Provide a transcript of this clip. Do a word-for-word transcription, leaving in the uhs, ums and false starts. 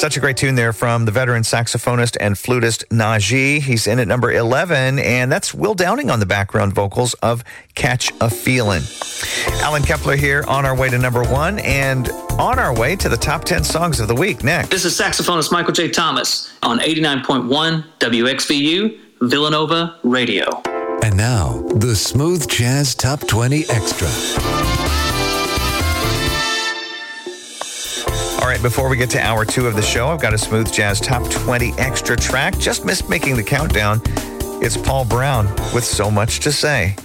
Such a great tune there from the veteran saxophonist and flutist Najee. He's in at number eleven, and that's Will Downing on the background vocals of Catch a Feelin'. Alan Kepler here on our way to number one and on our way to the top ten songs of the week. Next. This is saxophonist Michael J. Thomas on eighty-nine point one W X V U Villanova Radio. And now, the Smooth Jazz Top twenty Extra. All right, before we get to hour two of the show, I've got a Smooth Jazz Top twenty Extra track. Just missed making the countdown. It's Paul Brown with So Much to Say.